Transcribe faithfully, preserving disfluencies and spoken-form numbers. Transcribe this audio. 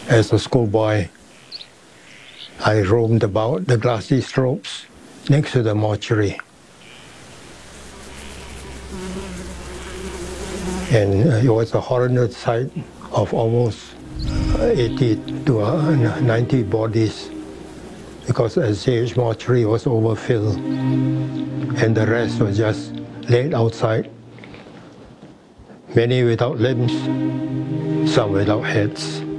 As a schoolboy, I roamed about the grassy slopes next to the mortuary. And it was a horrendous sight of almost eighty to ninety bodies, because S J H mortuary was overfilled and the rest were just laid outside, many without limbs, some without heads.